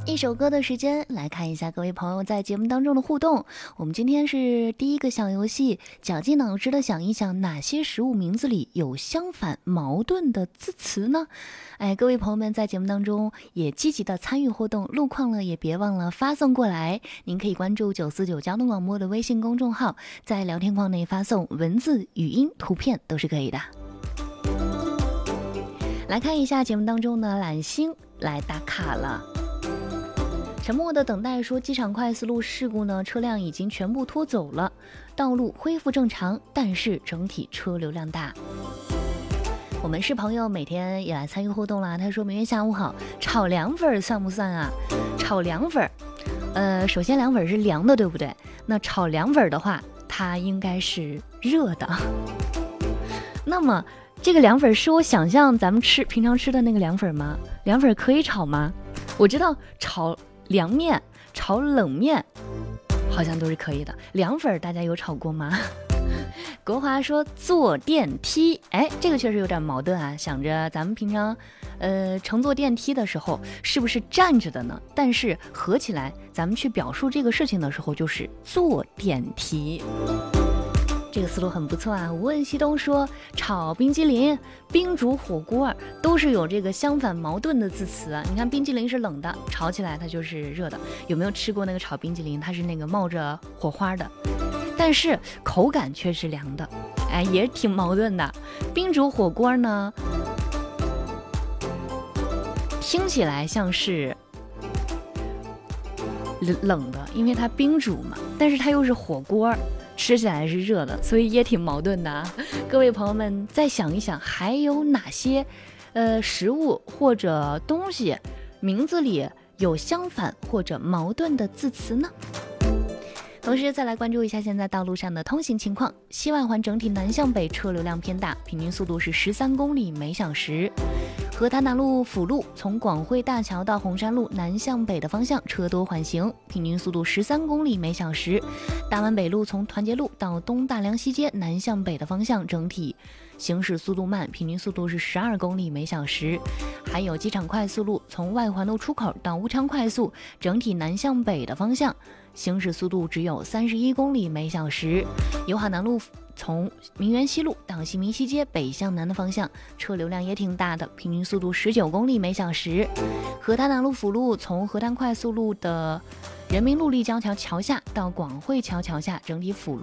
一首歌的时间，来看一下各位朋友在节目当中的互动。我们今天是第一个小游戏，绞尽脑汁的想一想哪些食物名字里有相反矛盾的字词呢？各位朋友们在节目当中也积极的参与互动，路况了也别忘了发送过来。您可以关注949交通广播的微信公众号，在聊天框内发送文字、语音、图片都是可以的。来看一下节目当中的懒星来打卡了。沉默的等待说，机场快速路事故呢，车辆已经全部拖走了，道路恢复正常，但是整体车流量大。我们是朋友每天也来参与互动啦，他说明月下午好，炒凉粉算不算啊？炒凉粉首先凉粉是凉的对不对？那炒凉粉的话它应该是热的。那么这个凉粉是我想象咱们平常吃的那个凉粉吗？凉粉可以炒吗？我知道炒凉面、炒冷面好像都是可以的，凉粉大家有炒过吗？国华说坐电梯，这个确实有点矛盾啊，想着咱们平常乘坐电梯的时候是不是站着的呢？但是合起来咱们去表述这个事情的时候就是坐电梯，这个思路很不错啊。无问西东说炒冰激凌、冰煮火锅都是有这个相反矛盾的字词啊。你看冰激凌是冷的，炒起来它就是热的。有没有吃过那个炒冰激凌？它是那个冒着火花的，但是口感却是凉的，也挺矛盾的。冰煮火锅呢，听起来像是冷的，因为它冰煮嘛，但是它又是火锅，吃起来是热的，所以也挺矛盾的啊。各位朋友们再想一想，还有哪些食物或者东西名字里有相反或者矛盾的字词呢？同时再来关注一下现在道路上的通行情况。西外环整体南向北车流量偏大，平均速度是13公里每小时。河潭南路辅路从广汇大桥到红山路南向北的方向车多缓行，平均速度13公里每小时。大湾北路从团结路到东大梁西街南向北的方向整体行驶速度慢，平均速度是12公里每小时。还有机场快速路从外环路出口到乌昌快速整体南向北的方向行驶速度只有31公里每小时。友好南路从明园西路到新民西街北向南的方向车流量也挺大的，平均速度19公里每小时。河滩南路辅路从河滩快速路的人民路立交桥桥下到广汇桥桥下整体辅路